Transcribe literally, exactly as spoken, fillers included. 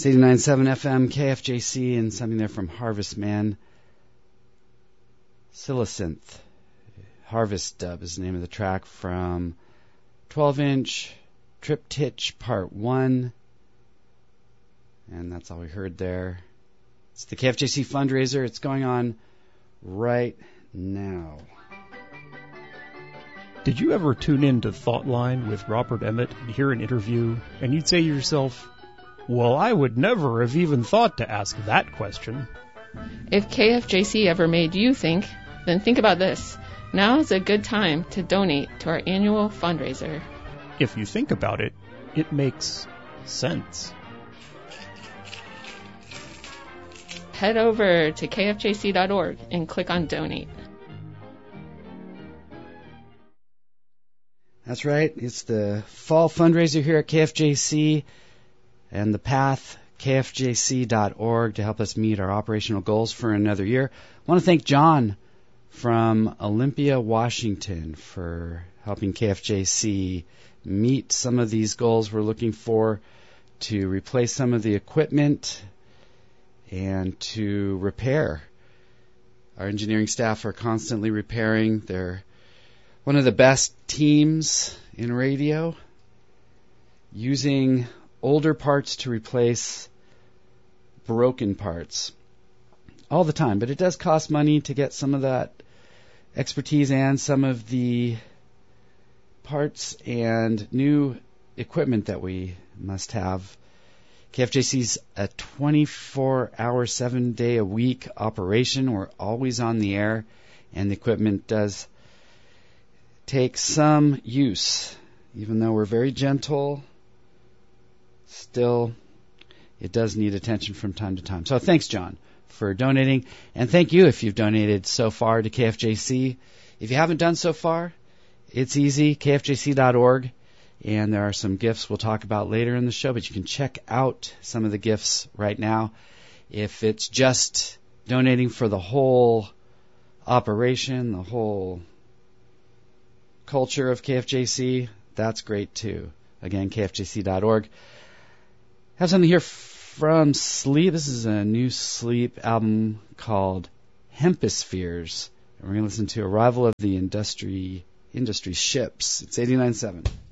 It's eighty-nine point seven F M, K F J C, and something there from Harvest Man. Silicynth. Harvest Dub is the name of the track from twelve inch Triptych Part one. And that's all we heard there. It's the K F J C fundraiser. It's going on right now. Did you ever tune in to Thoughtline with Robert Emmett and hear an interview, and you'd say to yourself, well, I would never have even thought to ask that question? If K F J C ever made you think, then think about this. Now is a good time to donate to our annual fundraiser. If you think about it, it makes sense. Head over to K F J C dot org and click on Donate. That's right. It's the fall fundraiser here at K F J C and the path, K F J C dot org, to help us meet our operational goals for another year. I want to thank John from Olympia, Washington, for helping K F J C meet some of these goals we're looking for, to replace some of the equipment and to repair. Our engineering staff are constantly repairing. They're one of the best teams in radio, using older parts to replace broken parts all the time. But it does cost money to get some of that expertise and some of the parts and new equipment that we must have. K F J C's a twenty-four hour, seven day a week operation. We're always on the air, and the equipment does take some use. Even though we're very gentle, still it does need attention from time to time. So thanks, John, for donating. And thank you if you've donated so far to K F J C. If you haven't done so far, it's easy, K F J C dot org. And there are some gifts we'll talk about later in the show, but you can check out some of the gifts right now. If it's just donating for the whole operation, the whole culture of K F J C, that's great too. Again, K F J C dot org. Have something here from Sleep. This is a new Sleep album called Hemispheres. And we're going to listen to Arrival of the Industry Industry Ships. It's eighty-nine point seven.